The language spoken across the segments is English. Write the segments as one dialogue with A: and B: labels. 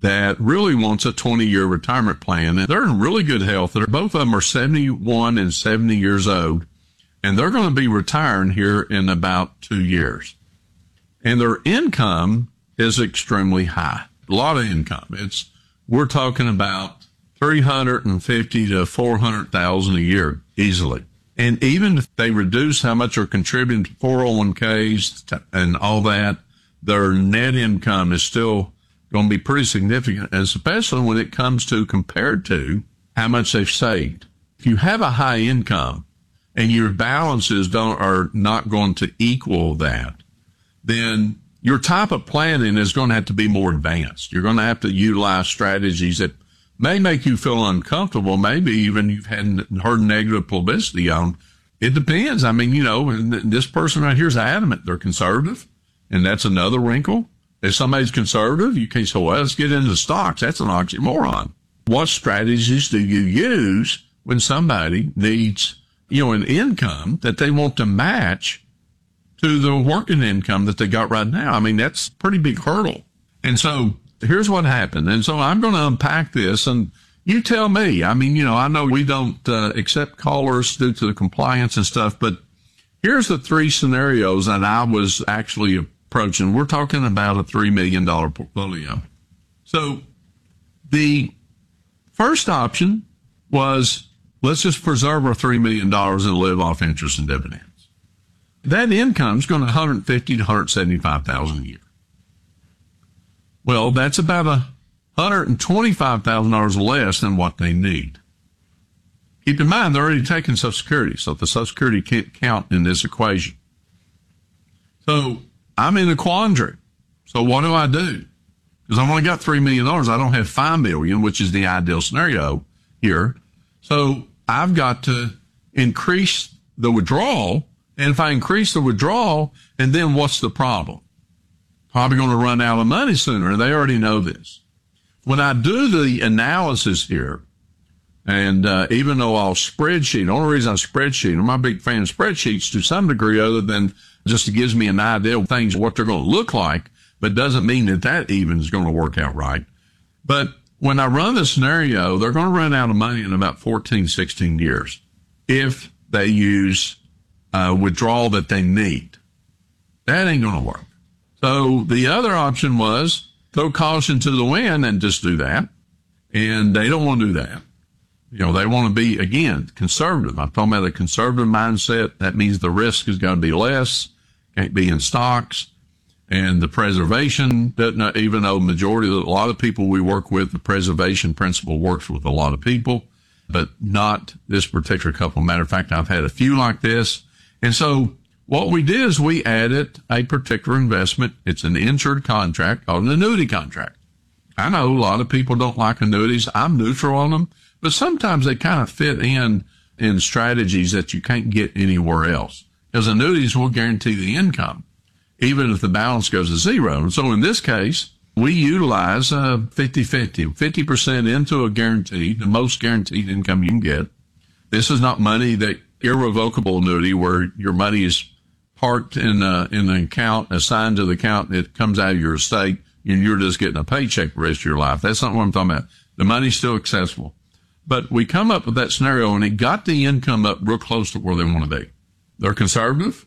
A: that really wants a 20-year retirement plan. And they're in really good health. Both of them are 71 and 70 years old, and they're going to be retiring here in about 2 years. And their income is extremely high. A lot of income. We're talking about $350,000 to $400,000 a year easily. And even if they reduce how much they're contributing to 401ks and all that, their net income is still going to be pretty significant, and especially when it comes to compared to how much they've saved. If you have a high income and your balances are not going to equal that, then your type of planning is going to have to be more advanced. You're going to have to utilize strategies that may make you feel uncomfortable. Maybe even you've heard negative publicity on. It depends. I mean, this person right here is adamant. They're conservative, and that's another wrinkle. If somebody's conservative, you can't say, well, let's get into stocks. That's an oxymoron. What strategies do you use when somebody needs, an income that they want to match to the working income that they got right now? I mean, that's a pretty big hurdle. And so here's what happened. And so I'm going to unpack this, and you tell me. I mean, I know we don't accept callers due to the compliance and stuff, but here's the three scenarios that I was actually approaching. We're talking about a $3 million portfolio. So the first option was, let's just preserve our $3 million and live off interest and dividends. That income is going to $150,000 to $175,000 a year. Well, that's about $125,000 less than what they need. Keep in mind, they're already taking Social Security, so the Social Security can't count in this equation. So I'm in a quandary. So what do I do? Because I've only got $3 million. I don't have $5 million, which is the ideal scenario here. So I've got to increase the withdrawal. And if I increase the withdrawal, and then what's the problem? Probably going to run out of money sooner. They already know this. When I do the analysis here, and even though I'll spreadsheet, the only reason I spreadsheet, I'm not a big fan of spreadsheets to some degree other than just it gives me an idea of things, what they're going to look like, but doesn't mean that even is going to work out right. But when I run the scenario, they're going to run out of money in about 14, 16 years if they use withdrawal that they need. That ain't going to work. So the other option was throw caution to the wind and just do that. And they don't want to do that. They want to be, again, conservative. I'm talking about a conservative mindset. That means the risk is going to be less, can't be in stocks. And the preservation, even though a lot of people we work with, the preservation principle works with a lot of people, but not this particular couple. Matter of fact, I've had a few like this. And so what we did is we added a particular investment. It's an insured contract called an annuity contract. I know a lot of people don't like annuities. I'm neutral on them, but sometimes they kind of fit in strategies that you can't get anywhere else, because annuities will guarantee the income, even if the balance goes to zero. And so in this case, we utilize 50-50, 50% into a guaranteed, the most guaranteed income you can get. This is not money that irrevocable annuity where your money is parked in an account, assigned to the account, it comes out of your estate, and you're just getting a paycheck the rest of your life. That's not what I'm talking about. The money's still accessible. But we come up with that scenario, and it got the income up real close to where they want to be. They're conservative,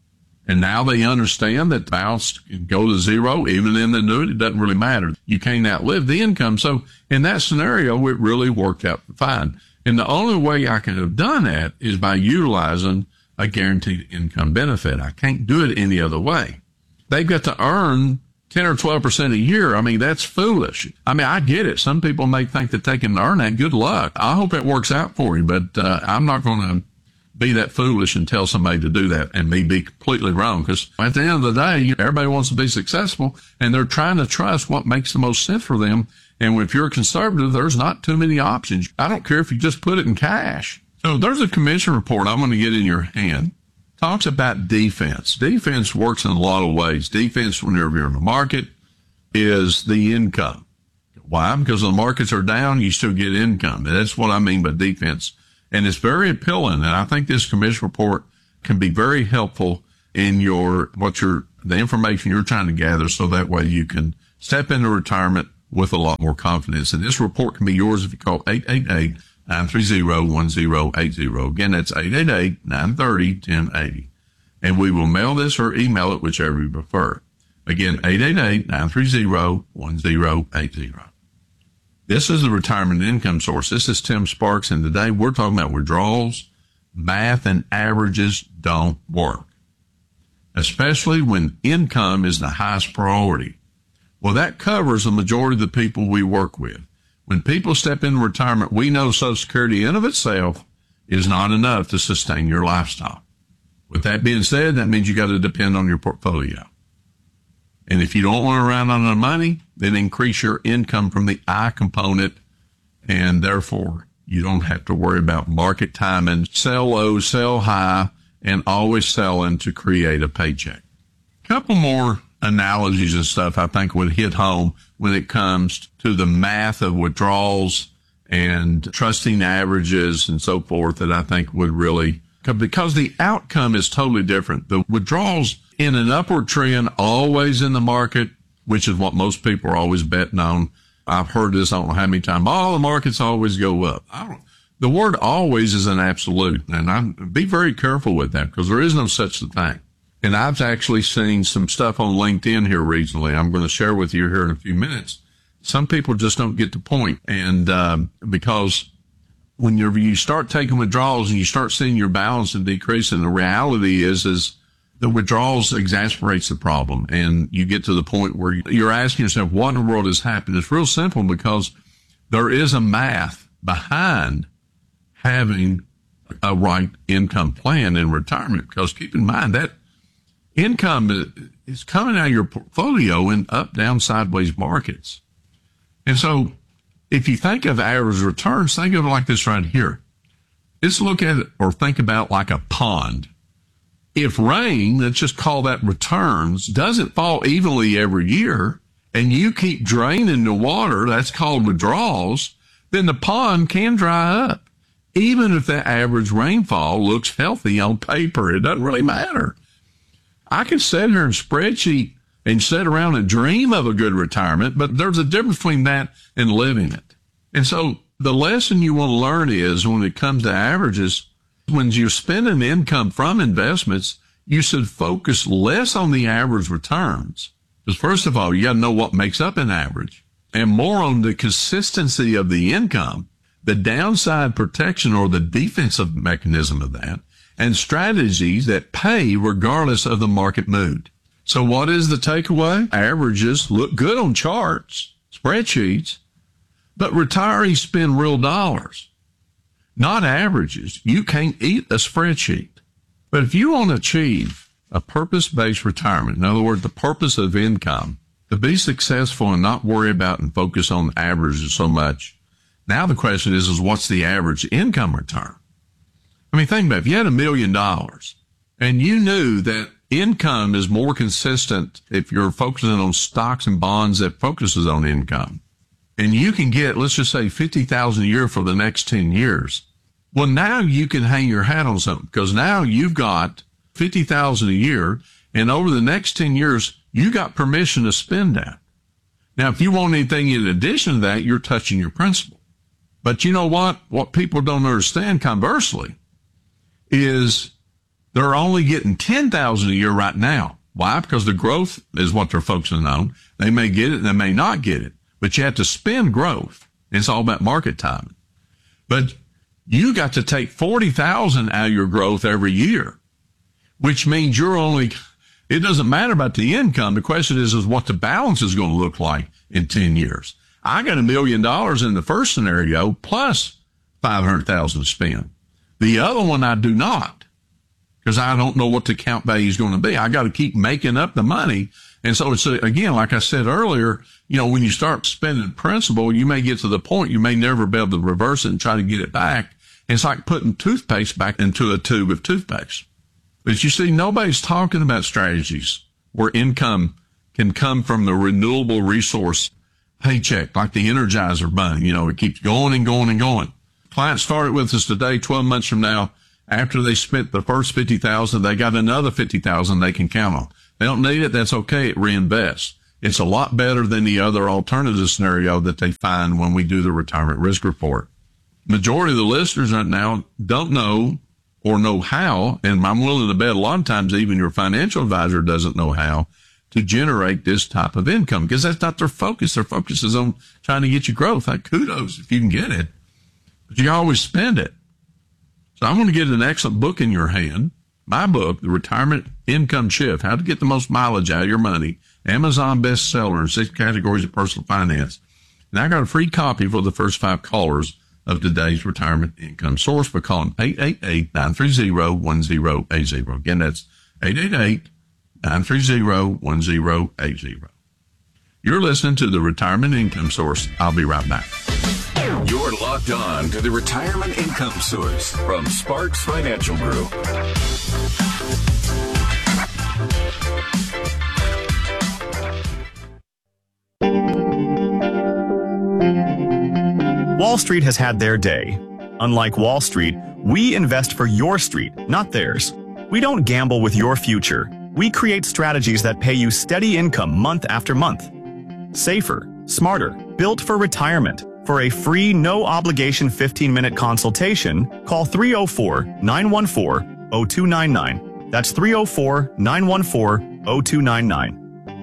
A: and now they understand that the balance can go to zero. Even in the annuity, it doesn't really matter. You can't outlive the income. So in that scenario, it really worked out fine. And the only way I could have done that is by utilizing a guaranteed income benefit. I can't do it any other way. They've got to earn 10 or 12% a year. I mean, that's foolish. I mean, I get it. Some people may think that they can earn that. Good luck. I hope it works out for you, but I'm not going to be that foolish and tell somebody to do that and me be completely wrong. Because at the end of the day, everybody wants to be successful, and they're trying to trust what makes the most sense for them. And if you're a conservative, there's not too many options. I don't care if you just put it in cash. So there's a commission report I'm going to get in your hand. Talks about defense. Defense works in a lot of ways. Defense, whenever you're in the market, is the income. Why? Because when the markets are down, you still get income. And that's what I mean by defense. And it's very appealing. And I think this commission report can be very helpful in the information you're trying to gather, so that way you can step into retirement with a lot more confidence. And this report can be yours if you call 888-930-1080. Again, that's 888-930-1080. And we will mail this or email it, whichever you prefer. Again, 888-930-1080. This is the retirement income source. This is Tim Sparks, and today we're talking about withdrawals. Math and averages don't work, especially when income is the highest priority. Well, that covers the majority of the people we work with. When people step into retirement, we know Social Security in of itself is not enough to sustain your lifestyle. With that being said, that means you got to depend on your portfolio. And if you don't want to run out of money, then increase your income from the I component, and therefore you don't have to worry about market timing, sell low, sell high, and always selling to create a paycheck. A couple more analogies and stuff I think would hit home when it comes to the math of withdrawals and trusting averages and so forth that I think would really, because the outcome is totally different. The withdrawals in an upward trend, always in the market, which is what most people are always betting on. I've heard this, I don't know how many times. All the markets always go up. The word always is an absolute, and be very careful with that because there is no such thing. And I've actually seen some stuff on LinkedIn here recently. I'm going to share with you here in a few minutes. Some people just don't get the point. And because when you start taking withdrawals and you start seeing your balance and decrease, and the reality is the withdrawals exasperates the problem. And you get to the point where you're asking yourself, what in the world has happened? It's real simple because there is a math behind having a right income plan in retirement. Because keep in mind that income is coming out of your portfolio in up, down, sideways markets. And so if you think of average returns, think of it like this right here. Let's look at it or think about it like a pond. If rain, let's just call that returns, doesn't fall evenly every year, and you keep draining the water, that's called withdrawals, then the pond can dry up. Even if the average rainfall looks healthy on paper, it doesn't really matter. I can sit here and spreadsheet and sit around and dream of a good retirement, but there's a difference between that and living it. And so the lesson you want to learn is when it comes to averages, when you're spending income from investments, you should focus less on the average returns. Because first of all, you got to know what makes up an average, and more on the consistency of the income, the downside protection or the defensive mechanism of that, and strategies that pay regardless of the market mood. So what is the takeaway? Averages look good on charts, spreadsheets, but retirees spend real dollars, not averages. You can't eat a spreadsheet. But if you want to achieve a purpose-based retirement, in other words, the purpose of income, to be successful and not worry about and focus on averages so much, now the question is what's the average income return? I mean, think about it. If you had $1 million and you knew that income is more consistent if you're focusing on stocks and bonds that focuses on income, and you can get, let's just say, $50,000 a year for the next 10 years. Well, now you can hang your hat on something because now you've got $50,000 a year, and over the next 10 years, you got permission to spend that. Now, if you want anything in addition to that, you're touching your principal. But you know what? What people don't understand, conversely, is they're only getting $10,000 a year right now. Why? Because the growth is what they're focusing on. They may get it, they may not get it, but you have to spend growth. It's all about market timing. But you got to take $40,000 out of your growth every year, which means you're only, it doesn't matter about the income. The question is what the balance is going to look like in 10 years. I got $1 million in the first scenario plus $500,000 to spend. The other one I do not, because I don't know what the account value is going to be. I got to keep making up the money. And so it's, again, like I said earlier, when you start spending principal, you may get to the point you may never be able to reverse it and try to get it back. It's like putting toothpaste back into a tube of toothpaste. But you see, nobody's talking about strategies where income can come from the renewable resource paycheck, like the Energizer Bunny. It keeps going and going and going. Client started with us today, 12 months from now, after they spent the first $50,000, they got another $50,000 they can count on. They don't need it. That's okay. It reinvests. It's a lot better than the other alternative scenario that they find when we do the retirement risk report. Majority of the listeners right now don't know or know how, and I'm willing to bet a lot of times even your financial advisor doesn't know how to generate this type of income, because that's not their focus. Their focus is on trying to get you growth. Like, kudos if you can get it, but you always spend it. So I'm going to get an excellent book in your hand. My book, The Retirement Income Shift, How to Get the Most Mileage Out of Your Money, Amazon bestseller in 6 categories of personal finance. And I got a free copy for the first 5 callers of today's retirement income source by calling 888-930-1080. Again, that's 888-930-1080. You're listening to the Retirement Income Source. I'll be right back.
B: You're locked on to the Retirement Income Source from Sparks Financial Group.
C: Wall Street has had their day. Unlike Wall Street, we invest for your street, not theirs. We don't gamble with your future. We create strategies that pay you steady income month after month. Safer, smarter, built for retirement. For a free, no-obligation 15-minute consultation, call 304-914-0299. That's 304-914-0299.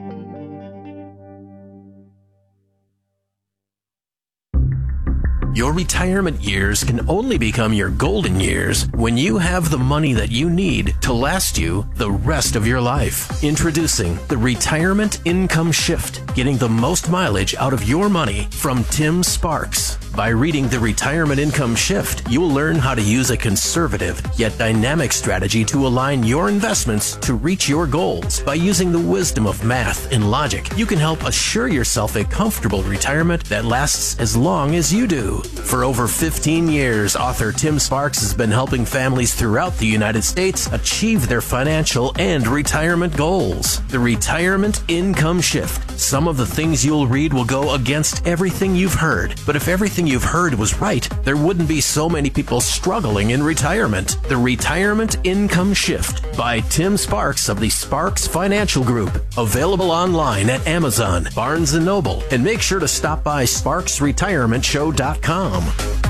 D: Your retirement years can only become your golden years when you have the money that you need to last you the rest of your life. Introducing the Retirement Income Shift, getting the most mileage out of your money from Tim Sparks. By reading The Retirement Income Shift, you'll learn how to use a conservative yet dynamic strategy to align your investments to reach your goals. By using the wisdom of math and logic, you can help assure yourself a comfortable retirement that lasts as long as you do. For over 15 years, author Tim Sparks has been helping families throughout the United States achieve their financial and retirement goals. The Retirement Income Shift. Some of the things you'll read will go against everything you've heard, but if everything you've heard was right, there wouldn't be so many people struggling in retirement. The Retirement Income Shift by Tim Sparks of the Sparks Financial Group. Available online at Amazon, Barnes & Noble, and make sure to stop by SparksRetirementShow.com.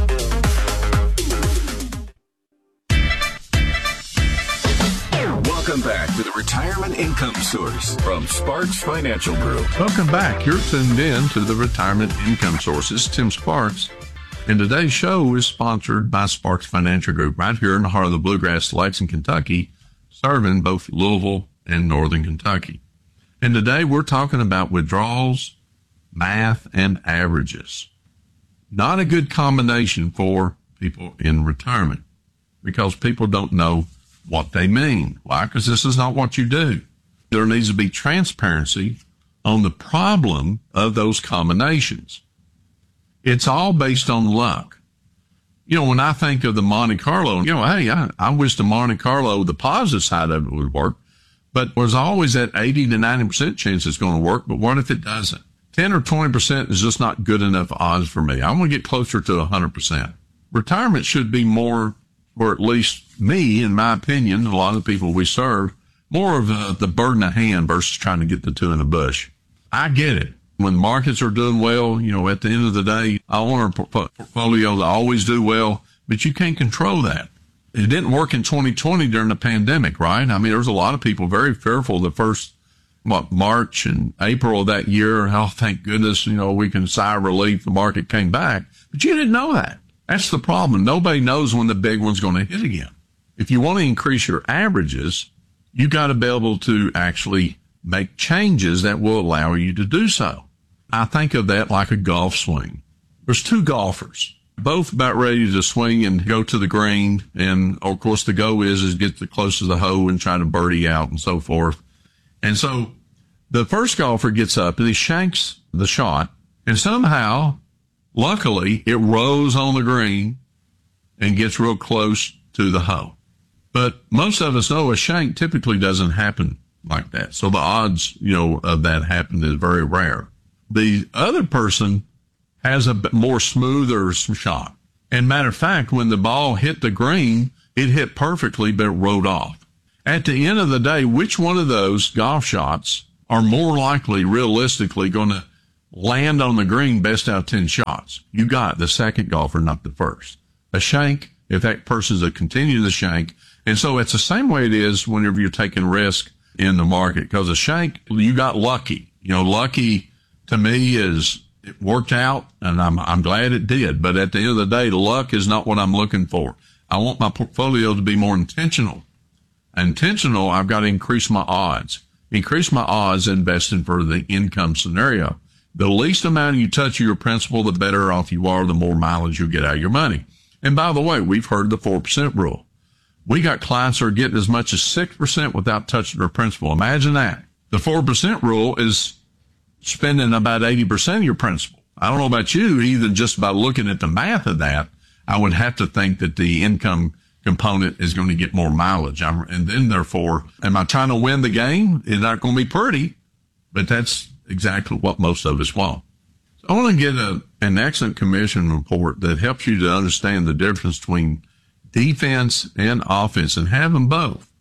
B: Welcome back to the Retirement Income Source from Sparks Financial Group.
A: Welcome back. You're tuned in to the Retirement Income Source. This is Tim Sparks, and today's show is sponsored by Sparks Financial Group right here in the heart of the Bluegrass, Lexington, Kentucky, serving both Louisville and Northern Kentucky. And today we're talking about withdrawals, math, and averages. Not a good combination for people in retirement because people don't know what they mean. Why? Because this is not what you do. There needs to be transparency on the problem of those combinations. It's all based on luck. You know, when I think of the Monte Carlo, hey, I wish the Monte Carlo, the positive side of it would work, but there's always that 80 to 90% chance it's going to work. But what if it doesn't? 10 or 20% is just not good enough odds for me. I want to get closer to 100%. Retirement should be more, or at least me, in my opinion, a lot of the people we serve, more of the bird in the hand versus trying to get the two in the bush. I get it. When markets are doing well, at the end of the day, I want our portfolio to always do well, but you can't control that. It didn't work in 2020 during the pandemic, right? I mean, there was a lot of people very fearful the first, March and April of that year. Oh, thank goodness, we can sigh of relief. The market came back, but you didn't know that. That's the problem. Nobody knows when the big one's going to hit again. If you want to increase your averages, you got to be able to actually make changes that will allow you to do so. I think of that like a golf swing. There's 2 golfers, both about ready to swing and go to the green. And of course the go is get the close to the hole and try to birdie out and so forth. And so the first golfer gets up and he shanks the shot, and somehow, luckily, it rolls on the green and gets real close to the hole. But most of us know a shank typically doesn't happen like that. So the odds, of that happening is very rare. The other person has a more smoother shot. And matter of fact, when the ball hit the green, it hit perfectly, but it rolled off. At the end of the day, which one of those golf shots are more likely, realistically, going to land on the green best out of 10 shots. You got the second golfer, not the first. A shank, if that person's a continue to shank. And so it's the same way it is whenever you're taking risk in the market, because a shank, you got lucky. Lucky to me is it worked out, and I'm glad it did. But at the end of the day, luck is not what I'm looking for. I want my portfolio to be more intentional. Intentional, I've got to increase my odds. Increase my odds investing for the income scenario. The least amount you touch of your principal, the better off you are, the more mileage you'll get out of your money. And by the way, we've heard the 4% rule. We got clients that are getting as much as 6% without touching their principal. Imagine that. The 4% rule is spending about 80% of your principal. I don't know about you, even just by looking at the math of that, I would have to think that the income component is going to get more mileage. And then therefore, am I trying to win the game? It's not going to be pretty, but that's exactly what most of us want. So I want to get an excellent commission report that helps you to understand the difference between defense and offense and have them both.